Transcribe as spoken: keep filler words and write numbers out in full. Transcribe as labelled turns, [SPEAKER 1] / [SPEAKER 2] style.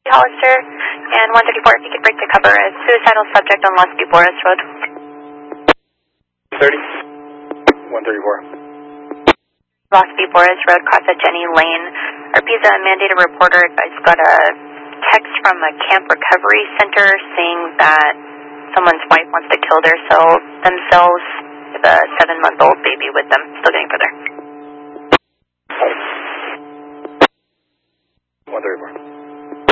[SPEAKER 1] Hollister, and one thirty-four, if you could break to cover a suicidal subject on Las Viboras Road.
[SPEAKER 2] thirty, one thirty-four.
[SPEAKER 1] Las Viboras Road, Casa Jenny Lane. Arpisa, mandated reporter, I just got a text from a camp recovery center saying that someone's wife wants to kill their self, themselves with a seven-month-old baby with them. Still getting further.